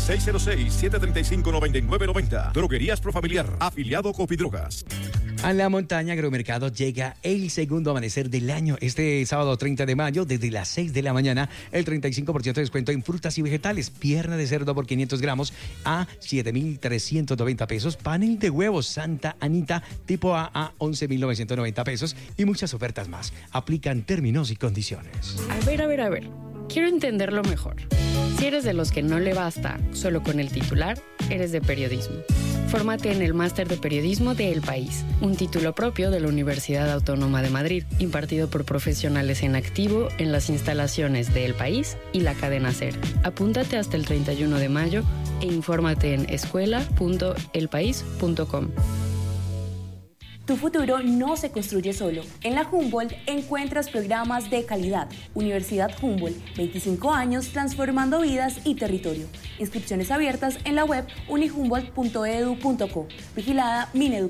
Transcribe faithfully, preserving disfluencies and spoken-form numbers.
seis cero seis, siete tres cinco, nueve nueve nueve cero. Droguerías Profamiliar, afiliado Copidrogas. A la montaña Agromercado llega el segundo amanecer del año. Este sábado treinta de mayo, desde las seis de la mañana, el treinta y cinco por ciento de descuento en frutas y vegetales. Pierna de cerdo por quinientos gramos a siete mil trescientos noventa pesos. Panel de huevos Santa Anita tipo A a once mil novecientos noventa pesos. Y muchas ofertas más. Aplican términos y condiciones. A ver, a ver, a ver. Quiero entenderlo mejor. Si eres de los que no le basta solo con el titular, eres de periodismo. Fórmate en el Máster de Periodismo de El País, un título propio de la Universidad Autónoma de Madrid, impartido por profesionales en activo en las instalaciones de El País y la cadena SER. Apúntate hasta el treinta y uno de mayo e infórmate en escuela punto el país punto com. Tu futuro no se construye solo. En la Humboldt encuentras programas de calidad. Universidad Humboldt, veinticinco años transformando vidas y territorio. Inscripciones abiertas en la web unihumboldt punto edu punto co. Vigilada Minedu.